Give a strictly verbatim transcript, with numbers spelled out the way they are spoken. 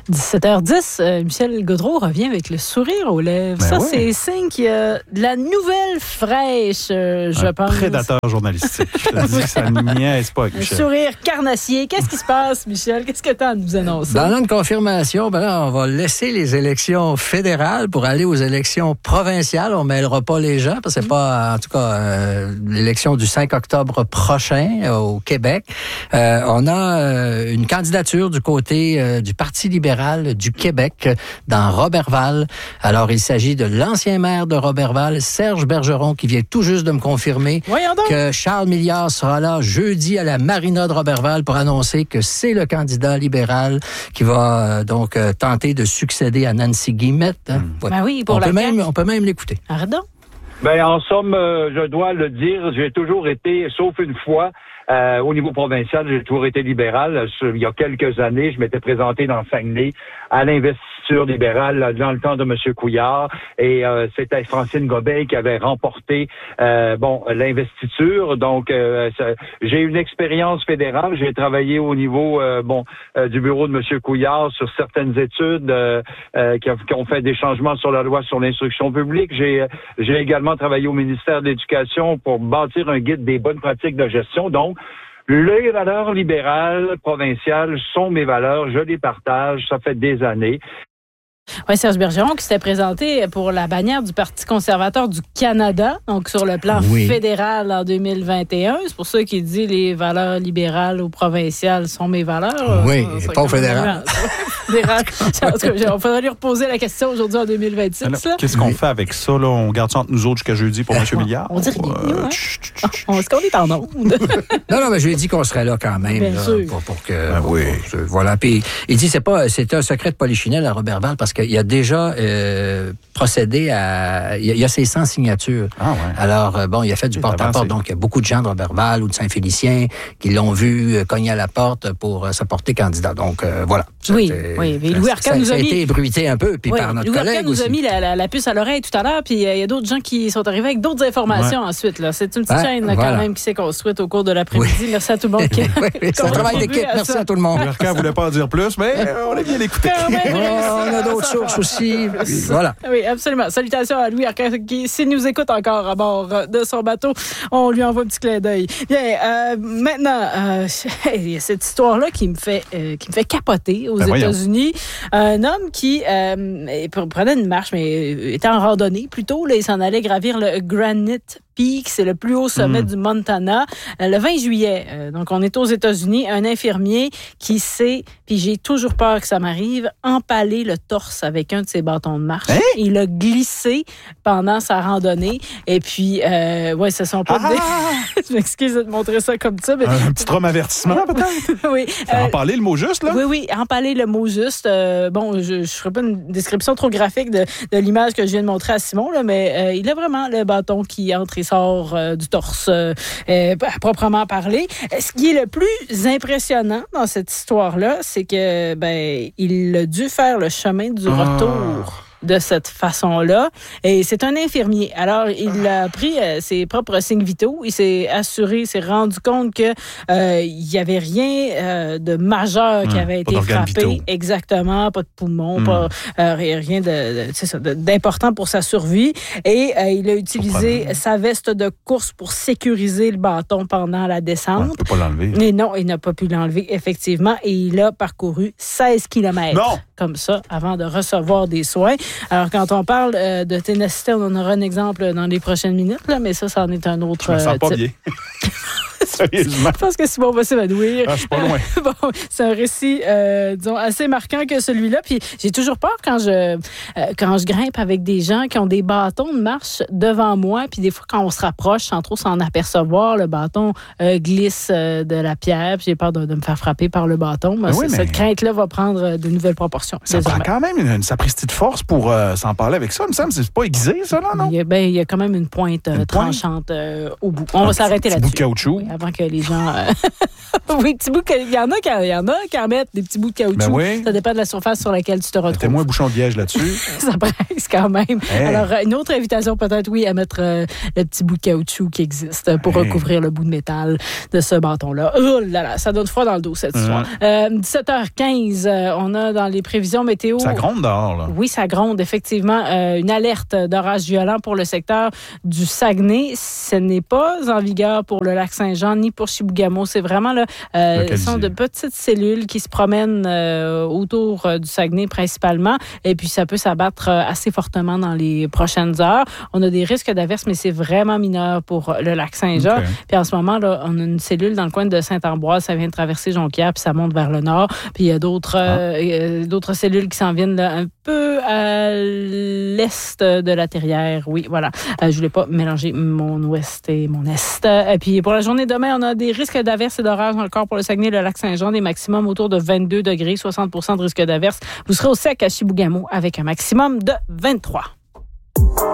dix-sept heures dix, euh, Michel Gaudreault revient avec le sourire aux lèvres. Ben ça, oui. C'est signe qu'il y a de la nouvelle fraîche, euh, je un pense. Prédateur journalistique. Je te dis que ça ne niaise pas avec Michel. Un sourire carnassier. Qu'est-ce qui se passe, Michel? Qu'est-ce que tu as à nous annoncer? Dans une confirmation, ben là, on va laisser les élections fédérales pour aller aux élections provinciales. On ne mêlera pas les gens, parce que c'est pas, en tout cas, euh, l'élection du cinq octobre prochain euh, au Québec. Euh, on a euh, une candidature du côté euh, du Parti libéral du Québec dans Roberval. Alors, il s'agit de l'ancien maire de Roberval, Serge Bergeron, qui vient tout juste de me confirmer que Charles Milliard sera là jeudi à la Marina de Roberval pour annoncer que c'est le candidat libéral qui va euh, donc euh, tenter de succéder à Nancy Guillemette. Hein. Mmh. Ouais. Ben oui, pour on, la peut même, on peut même l'écouter. Pardon? Ben, en somme, euh, je dois le dire, j'ai toujours été, sauf une fois, Euh, au niveau provincial, j'ai toujours été libéral. Il y a quelques années, je m'étais présenté dans Saguenay à l'investiture libérale dans le temps de M. Couillard. Et euh, c'était Francine Gobeil qui avait remporté euh, bon l'investiture. Donc, euh, ça, j'ai une expérience fédérale. J'ai travaillé au niveau euh, bon euh, du bureau de M. Couillard sur certaines études euh, euh, qui, qui ont fait des changements sur la loi sur l'instruction publique. J'ai, j'ai également travaillé au ministère de l'Éducation pour bâtir un guide des bonnes pratiques de gestion. Donc, les valeurs libérales provinciales sont mes valeurs, je les partage, ça fait des années. Oui, Serge Bergeron qui s'était présenté pour la bannière du Parti conservateur du Canada, donc sur le plan oui. fédéral en deux mille vingt et un. C'est pour ça qu'il dit les valeurs libérales ou provinciales sont mes valeurs. Oui, et pas au fédéral. fédéral. On faudrait lui reposer la question aujourd'hui en deux mille vingt-six. Alors, là. Qu'est-ce qu'on oui. fait avec ça? Là? On garde ça entre nous autres jusqu'à jeudi pour M. Milliard? On dit rien. Euh, hein? oh, est-ce qu'on est en onde? non, non, mais je lui ai dit qu'on serait là quand même. Bien là, sûr. Pour, pour que, ben pour, oui. pour, voilà. Puis il dit c'est pas c'est un secret de Polichinelle à Roberval parce qu'il y a déjà euh, procédé à... Il y, y a ses cent signatures. Ah ouais. Alors, euh, bon, il a fait du porte-à-porte. Donc, il y a beaucoup de gens de Roberval ou de Saint-Félicien qui l'ont vu euh, cogner à la porte pour euh, se porter candidat. Donc, euh, voilà. Oui, oui. Mais Louis Arcand nous a mis... Ça a été ébruité un peu, puis oui, par notre Louis collègue Arcand nous a mis la, la, la puce à l'oreille tout à l'heure, puis il euh, y a d'autres gens qui sont arrivés avec d'autres informations ouais. ensuite. Là. C'est une petite ouais, chaîne là, voilà. quand même qui s'est construite au cours de l'après-midi. Oui. Merci à tout le monde. Qui... oui, c'est un travail d'équipe. Merci à, à tout le monde. Louis Arcand ne voulait pas en dire plus, mais on est bien écouté. On a d'autres sources aussi. Voilà. Oui, absolument. Salutations à Louis Arcand qui, s'il nous écoute encore à bord de son bateau, on lui envoie un petit clin d'œil. Bien, euh, maintenant, euh, il y a cette histoire-là qui me fait, euh, qui me fait capoter aux ben États-Unis. Un homme qui euh, prenait une marche, mais était en randonnée plutôt. Là, il s'en allait gravir le Granite Peak, c'est le plus haut sommet mmh. du Montana, euh, le vingt juillet. Euh, donc, on est aux États-Unis. Un infirmier qui s'est, puis j'ai toujours peur que ça m'arrive, empalé le torse avec un de ses bâtons de marche. Hein? Il a glissé pendant sa randonnée. Et puis, euh, ouais, ce sont pas... Ah! Des... Je m'excuse de te montrer ça comme ça. Mais... Un petit traumavertissement, peut-être? oui. Euh, empaler le mot juste, là? Oui, oui, empaler le mot juste. Euh, bon, je ne ferai pas une description trop graphique de, de l'image que je viens de montrer à Simon, là, mais euh, il a vraiment le bâton qui entre et sort euh, du torse, euh, euh, à proprement parler. Ce qui est le plus impressionnant dans cette histoire-là, c'est que ben il a dû faire le chemin du retour. Ah. de cette façon-là. Et c'est un infirmier. Alors, il a pris euh, ses propres signes vitaux. Il s'est assuré, il s'est rendu compte que euh, il y avait rien euh, de majeur qui mmh, avait été frappé. Vitaux. Exactement. Pas de poumon, mmh. pas euh, rien de, de, c'est ça, de, d'important pour sa survie. Et euh, il a utilisé sa veste de course pour sécuriser le bâton pendant la descente. Ouais, on peut pas l'enlever. Mais non, il n'a pas pu l'enlever, effectivement. Et il a parcouru seize kilomètres. Non! Comme ça, avant de recevoir des soins. Alors, quand on parle euh, de ténacité, on en aura un exemple dans les prochaines minutes, là, mais ça, c'en est un autre. Je me sens euh, pas type. bien. Sérieusement. Je pense que Simon va s'évanouir. Ah, je suis pas loin. Bon, c'est un récit, euh, disons, assez marquant que celui-là. Puis j'ai toujours peur quand je, euh, quand je grimpe avec des gens qui ont des bâtons de marche devant moi. Puis des fois, quand on se rapproche, sans trop s'en apercevoir, le bâton euh, glisse euh, de la pierre. Puis j'ai peur de, de me faire frapper par le bâton. Mais oui, cette mais... crainte-là va prendre de nouvelles proportions. Ça prend quand même une, une sapristi de force pour euh, s'en parler avec ça. Il me semble que c'est pas aiguisé, ça, là, non? Il y a, ben, il y a quand même une pointe euh, une tranchante euh, au bout. On un va s'arrêter là-dessus. Bout de caoutchouc. oui, avant que les gens... Euh... oui, petits bouts de... il y en a qui il y en a qui en mettent des petits bouts de caoutchouc. Ben oui. Ça dépend de la surface sur laquelle tu te retrouves. T'es moins bouchon de liège là-dessus. Ça presse quand même. Hey. Alors, une autre invitation peut-être, oui, à mettre euh, le petit bout de caoutchouc qui existe pour hey. recouvrir le bout de métal de ce bâton-là. Oh là là, ça donne froid dans le dos, cette histoire. Mmh. Euh, dix-sept heures quinze, euh, on a dans les prévisions météo... Ça gronde dehors, là. Oui, ça gronde, effectivement. Euh, une alerte d'orage violent pour le secteur du Saguenay. Ce n'est pas en vigueur pour le lac Saint-Jean ni pour Chibougamau. C'est vraiment là, euh, ce sont de petites cellules qui se promènent euh, autour euh, du Saguenay principalement. Et puis, ça peut s'abattre euh, assez fortement dans les prochaines heures. On a des risques d'averses, mais c'est vraiment mineur pour le lac Saint-Jean. Okay. Puis en ce moment, là, on a une cellule dans le coin de Saint-Ambroise. Ça vient de traverser Jonquière, puis ça monte vers le nord. Puis il y a d'autres, ah. euh, d'autres cellules qui s'en viennent là, un peu à l'est de la Terrière. Oui, voilà. Euh, je voulais pas mélanger mon ouest et mon est. Et puis pour la journée de demain, on a des risques d'averses et d'orage encore pour le Saguenay, le lac Saint-Jean, des maximums autour de vingt-deux degrés, soixante pour cent de risque d'averses. Vous serez au sec à Chibougamau avec un maximum de vingt-trois.